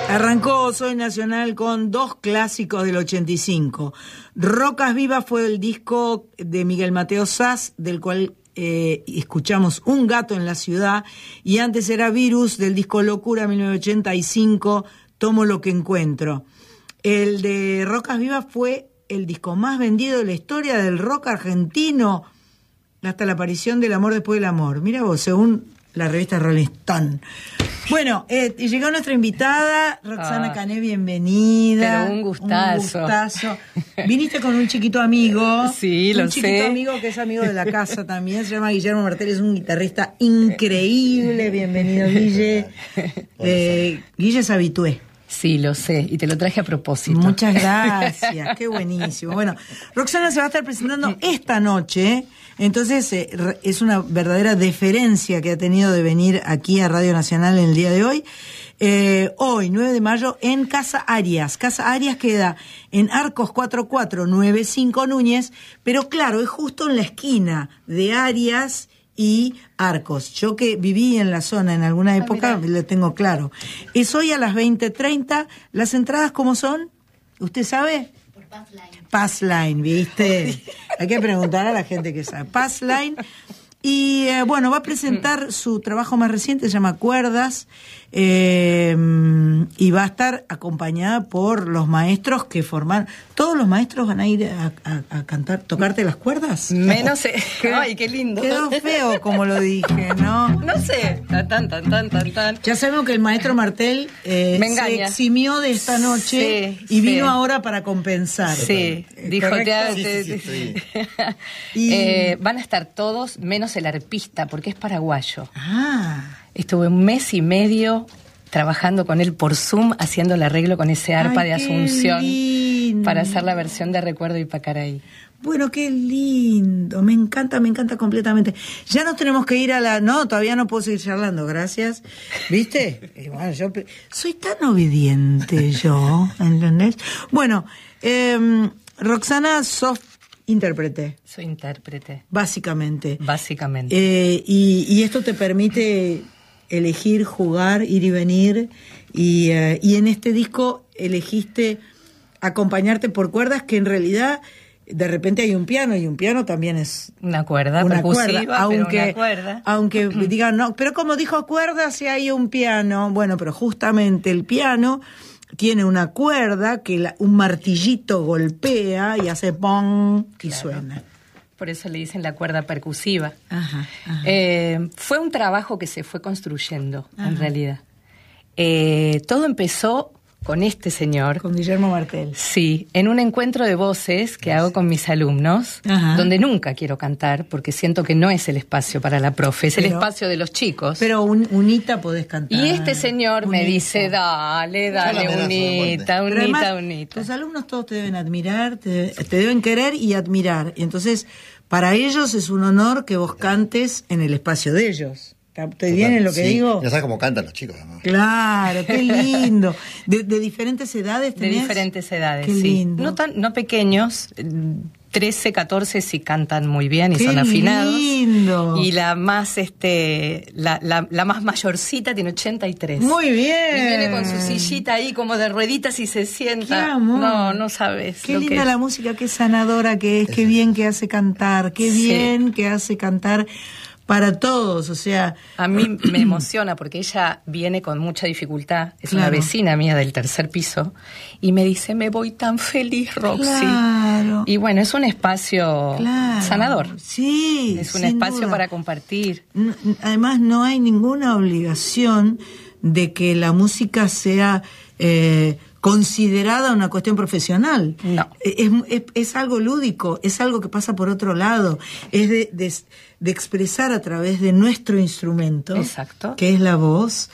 Arrancó Soy Nacional con dos clásicos del 85. Rocas Vivas fue el disco de Miguel Mateo Saz, del cual escuchamos Un gato en la ciudad, y antes era Virus, del disco Locura 1985, Tomo lo que encuentro. El de Rocas Vivas fue el disco más vendido de la historia del rock argentino hasta la aparición del Amor después del amor. Mira vos, según la revista Rolling Stone. Bueno, llegó nuestra invitada, Roxana Cané, bienvenida. Pero un gustazo. Un gustazo. Viniste con un chiquito amigo. Sí, lo sé. Un chiquito amigo que es amigo de la casa también, se llama Guillermo Martel, es un guitarrista increíble. Bienvenido, Guille. Guille es habitué. Sí, lo sé, y te lo traje a propósito. Muchas gracias, qué buenísimo. Bueno, Roxana se va a estar presentando esta noche, entonces es una verdadera deferencia que ha tenido de venir aquí a Radio Nacional en el día de hoy. Hoy, 9 de mayo, en Casa Arias. Casa Arias queda en Arcos 4495 Núñez, pero claro, es justo en la esquina de Arias y Arcos. Yo que viví en la zona en alguna época, lo tengo claro. Es hoy a las 20:30. ¿Las entradas cómo son? ¿Usted sabe? Por Passline. Passline, ¿viste? Hay que preguntar a la gente que sabe. Passline. Y bueno, va a presentar su trabajo más reciente, se llama Cuerdas, y va a estar acompañada por los maestros que forman. ¿Todos los maestros van a ir a cantar, tocarte las cuerdas? Menos... Ay, qué lindo. Quedó feo como lo dije, ¿no? No sé. Tan. Ya sabemos que el maestro Martel se eximió de esta noche y vino ahora para compensar. Sí, dijo... Sí. Y van a estar todos, menos el arpista, porque es paraguayo. Ah. Estuve 1 mes y medio trabajando con él por Zoom, haciendo el arreglo con ese arpa de Asunción para hacer la versión de Recuerdo y Pacaraí. Bueno, qué lindo, me encanta completamente. Ya nos tenemos que ir a la... No, todavía no puedo seguir charlando, gracias. ¿Viste? Bueno, yo soy tan obediente yo, ¿entendés? Bueno, Roxana, sos intérprete. Soy intérprete. Básicamente. Y esto te permite elegir, jugar, ir y venir, y en este disco elegiste acompañarte por cuerdas, que en realidad de repente hay un piano, y un piano también es una cuerda percusiva, aunque digan no, pero como dijo cuerda si hay un piano. Bueno, pero justamente el piano tiene una cuerda que un martillito golpea y hace pong y suena. Por eso le dicen la cuerda percusiva. Ajá. Fue un trabajo que se fue construyendo, en realidad. Todo empezó con este señor. Con Guillermo Martel. Sí, en un encuentro de voces que hago con mis alumnos, donde nunca quiero cantar, porque siento que no es el espacio para la profe, es el espacio de los chicos. Pero unita podés cantar. Y este señor me dice, dale, unita. Tus alumnos todos te deben admirar, te deben querer y admirar. Y entonces, para ellos es un honor que vos cantes en el espacio de ellos. ¿Te viene lo que digo? Ya sabes cómo cantan los chicos, ¿no? Claro, qué lindo. ¿De diferentes edades tenés? De diferentes edades, qué sí. Lindo. No pequeños, 13, 14 sí cantan muy bien y son afinados. ¡Qué lindo! Y la más, la más mayorcita tiene 83. Muy bien. Y viene con su sillita ahí como de rueditas y se sienta. ¡Qué amor! No sabes. Qué linda la música, qué sanadora que es, qué bien que hace cantar, qué bien que hace cantar para todos, o sea... A mí me emociona porque ella viene con mucha dificultad, es una vecina mía del 3er piso, y me dice, me voy tan feliz, Roxy. Claro. Y bueno, es un espacio sanador. Sí, es un espacio para compartir. Además, no hay ninguna obligación de que la música sea... considerada una cuestión profesional. No. Es algo lúdico, es algo que pasa por otro lado, es de expresar a través de nuestro instrumento, exacto, que es la voz,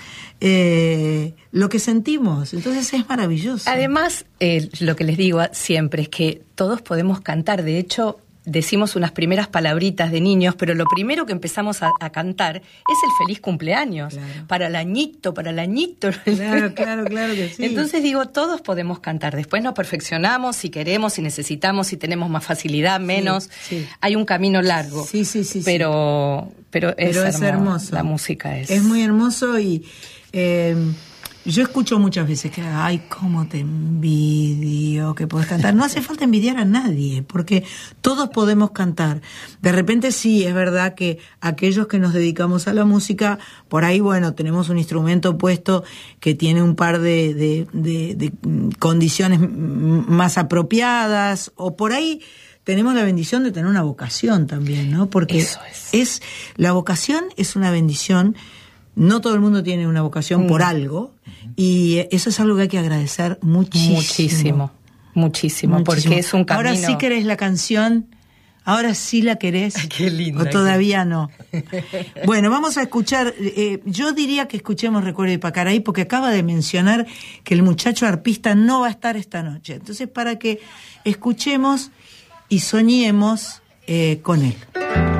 lo que sentimos. Entonces es maravilloso. Además, lo que les digo siempre es que todos podemos cantar. De hecho, decimos unas primeras palabritas de niños, pero lo primero que empezamos a cantar es el feliz cumpleaños. Claro. Para el añito. Claro que sí. Entonces digo, todos podemos cantar. Después nos perfeccionamos si queremos, si necesitamos, si tenemos más facilidad, menos. Sí. Hay un camino largo. Sí. Pero es hermoso. La música es... Es muy hermoso y Yo escucho muchas veces que, ay, cómo te envidio que podés cantar. No hace falta envidiar a nadie, porque todos podemos cantar. De repente sí, es verdad que aquellos que nos dedicamos a la música, por ahí, bueno, tenemos un instrumento puesto que tiene un par de condiciones más apropiadas, o por ahí tenemos la bendición de tener una vocación también, ¿no? Porque eso es. La vocación es una bendición. No todo el mundo tiene una vocación por algo, y eso es algo que hay que agradecer muchísimo. Muchísimo, porque es un camino. Ahora sí querés la canción, ahora sí la querés. Qué linda. O todavía no. Bueno, vamos a escuchar, yo diría que escuchemos Recuerdo de Pacaraí, porque acaba de mencionar que el muchacho arpista no va a estar esta noche. Entonces, para que escuchemos y soñemos con él.